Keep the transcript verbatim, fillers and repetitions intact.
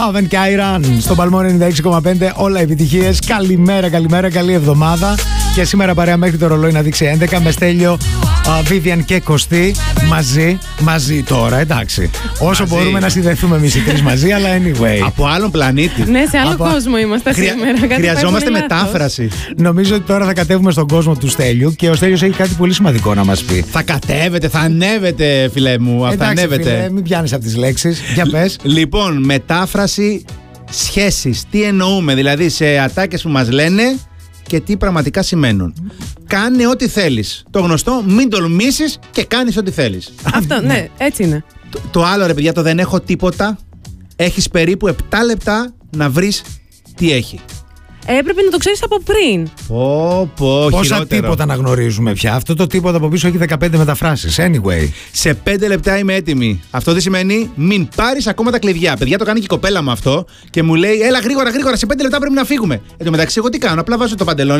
Calvin και Iran στο Παλμό ενενήντα έξι κόμμα πέντε. Όλα επιτυχίες. Καλημέρα, καλημέρα, καλή εβδομάδα. Και σήμερα παρέα μέχρι το ρολόι να δείξει έντεκα με Στέλιο, uh, Vivian και Κωστή μαζί. Μαζί τώρα, εντάξει. Όσο μαζί μπορούμε να συνδεθούμε εμείς οι τρεις μαζί, αλλά anyway. Από άλλον πλανήτη. Ναι, σε άλλο Από... κόσμο είμαστε Χρεια... σήμερα. Χρειαζόμαστε μετάφραση. Νομίζω ότι τώρα θα κατέβουμε στον κόσμο του Στέλιου και ο Στέλιος έχει κάτι πολύ σημαντικό να μας πει. Θα κατέβετε, θα ανέβετε, φίλε μου. Εντάξει, θα ανέβετε. Φίλε, μην πιάνεις από τις λέξεις. Για πες. Λοιπόν, μετάφραση σχέσεις. Τι εννοούμε, δηλαδή σε ατάκες που μας λένε και τι πραγματικά σημαίνουν. Κάνε ό,τι θέλεις. Το γνωστό, μην τολμήσεις και κάνεις ό,τι θέλεις. Αυτό, ναι, έτσι είναι. Το, το άλλο, ρε παιδιά, το δεν έχω τίποτα. Έχεις περίπου επτά λεπτά να βρεις τι έχει. Έπρεπε να το ξέρεις από πριν. Πω, πω, Πόσα χειρότερο. τίποτα να γνωρίζουμε πια. Αυτό το τίποτα από πίσω έχει δεκαπέντε μεταφράσεις. Anyway. Σε πέντε λεπτά είμαι έτοιμη. Αυτό τι σημαίνει? Μην πάρεις ακόμα τα κλειδιά. Παιδιά, το κάνει και η κοπέλα μου αυτό και μου λέει: έλα γρήγορα, γρήγορα, σε πέντε λεπτά πρέπει να φύγουμε. Εν τω μεταξύ, εγώ τι κάνω? Απλά βάζω το παντελόνι.